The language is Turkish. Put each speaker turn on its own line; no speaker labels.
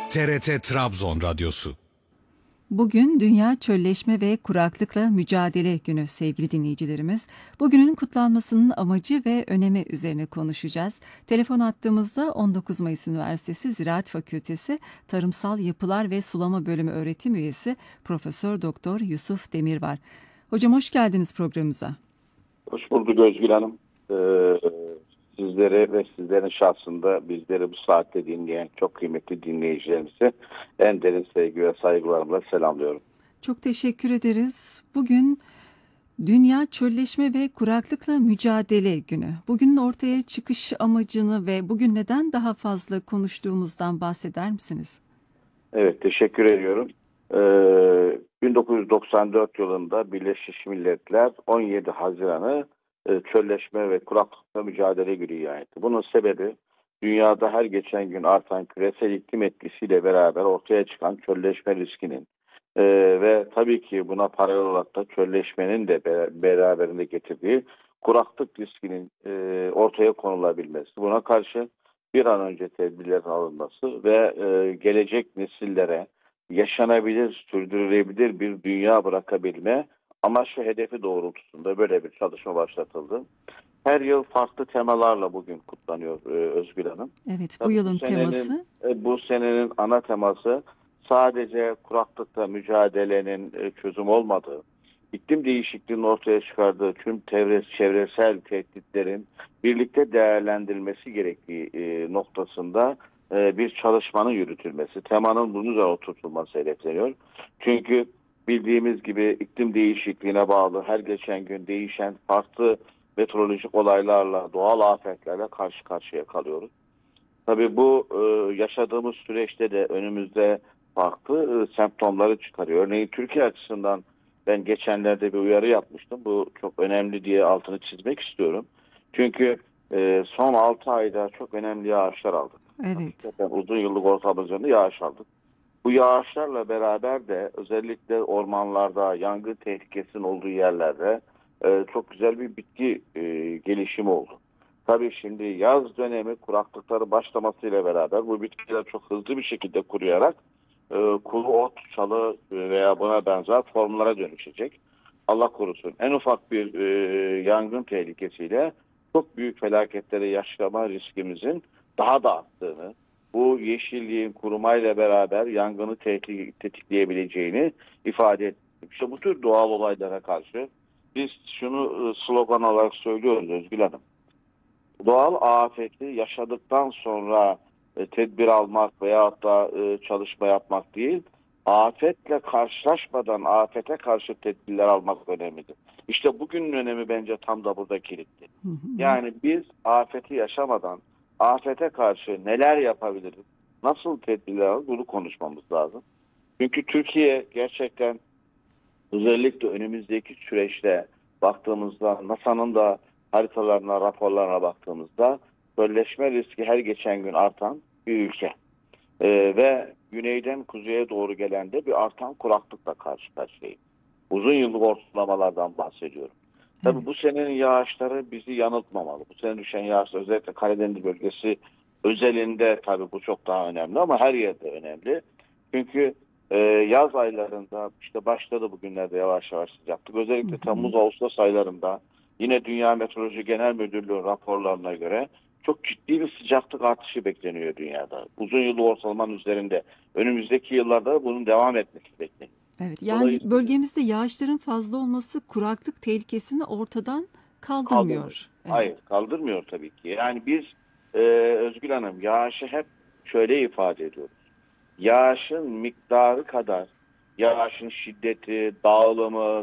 TRT Trabzon Radyosu.
Bugün Dünya Çölleşme ve Kuraklıkla Mücadele Günü sevgili dinleyicilerimiz. Bugünün kutlanmasının amacı ve önemi üzerine konuşacağız. Telefon attığımızda 19 Mayıs Üniversitesi Ziraat Fakültesi Tarımsal Yapılar ve Sulama Bölümü öğretim üyesi Profesör Doktor Yusuf Demir var. Hocam hoş geldiniz programımıza.
Hoş bulduk Özgül Hanım. Sizlere ve sizlerin şahsında bizleri bu saatte dinleyen çok kıymetli dinleyicilerimize en derin sevgi ve saygılarımla selamlıyorum.
Çok teşekkür ederiz. Bugün Dünya Çölleşme ve Kuraklıkla Mücadele Günü. Bugünün ortaya çıkış amacını ve bugün neden daha fazla konuştuğumuzdan bahseder misiniz?
Evet, teşekkür ediyorum. 1994 yılında Birleşmiş Milletler 17 Haziran'ı Çölleşme ve Kuraklıkla Mücadele Günü ilan etti. Bunun sebebi dünyada her geçen gün artan küresel iklim etkisiyle beraber ortaya çıkan çölleşme riskinin ve tabii ki buna paralel olarak da çölleşmenin de beraberinde getirdiği kuraklık riskinin ortaya konulabilmesi. Buna karşı bir an önce tedbirlerin alınması ve gelecek nesillere yaşanabilir, sürdürülebilir bir dünya bırakabilme amaçlı hedefi doğrultusunda böyle bir çalışma başlatıldı. Her yıl farklı temalarla bugün kutlanıyor Özgül Hanım.
Evet, bu
Tabii
yılın teması.
Bu senenin ana teması sadece kuraklıkla mücadelenin çözüm olmadığı, iklim değişikliğinin ortaya çıkardığı tüm çevresel tehditlerin birlikte değerlendirilmesi gerektiği noktasında bir çalışmanın yürütülmesi, temanın bunun üzerine oturtulması hedefleniyor. Çünkü bildiğimiz gibi iklim değişikliğine bağlı her geçen gün değişen farklı meteorolojik olaylarla, doğal afetlerle karşı karşıya kalıyoruz. Tabii bu yaşadığımız süreçte de önümüzde farklı semptomları çıkarıyor. Örneğin Türkiye açısından ben geçenlerde bir uyarı yapmıştım. Bu çok önemli diye altını çizmek istiyorum. Çünkü son 6 ayda çok önemli yağışlar aldık.
Evet.
Hakikaten uzun yıllık ortalama üzerinde yağış aldık. Bu yağışlarla beraber de özellikle ormanlarda, yangın tehlikesinin olduğu yerlerde çok güzel bir bitki gelişimi oldu. Tabii şimdi yaz dönemi kuraklıkları başlamasıyla beraber bu bitkiler çok hızlı bir şekilde kuruyarak kuru ot, çalı veya buna benzer formlara dönüşecek. Allah korusun. En ufak bir yangın tehlikesiyle çok büyük felaketlere yaşama riskimizin daha da arttığını, bu yeşilliğin kurumayla beraber yangını tetikleyebileceğini ifade ettim. İşte bu tür doğal olaylara karşı biz şunu slogan olarak söylüyoruz Özgül Hanım. Doğal afeti yaşadıktan sonra tedbir almak veyahut da çalışma yapmak değil, afetle karşılaşmadan afete karşı tedbirler almak önemlidir. İşte bugünün önemi bence tam da burada kilitli. Yani biz afeti yaşamadan afete karşı neler yapabiliriz, nasıl tedbirler alırız bunu konuşmamız lazım. Çünkü Türkiye gerçekten özellikle önümüzdeki süreçte baktığımızda NASA'nın da haritalarına, raporlarına baktığımızda çölleşme riski her geçen gün artan bir ülke. Ve güneyden kuzeye doğru gelen de bir artan kuraklıkla karşı karşıyayız. Uzun yıllık ortalamalardan bahsediyorum. Tabii
Evet.
bu senenin yağışları bizi yanıltmamalı. Bu sene düşen yağışlar özellikle Karadeniz bölgesi özelinde tabii bu çok daha önemli ama her yerde önemli. Çünkü yaz aylarında işte başladı bugünlerde yavaş yavaş sıcaklık. Özellikle Temmuz-Ağustos aylarında yine Dünya Meteoroloji Genel Müdürlüğü raporlarına göre çok ciddi bir sıcaklık artışı bekleniyor dünyada. Uzun yıllık ortalamanın üzerinde. Önümüzdeki yıllarda bunun devam etmesi bekleniyor.
Evet, yani
Dolayısıyla
bölgemizde yağışların fazla olması kuraklık tehlikesini ortadan
kaldırmıyor.
kaldırmıyor. Evet.
Hayır, kaldırmıyor tabii ki. Yani biz Özgül Hanım yağışı hep şöyle ifade ediyoruz. Yağışın miktarı kadar yağışın şiddeti, dağılımı,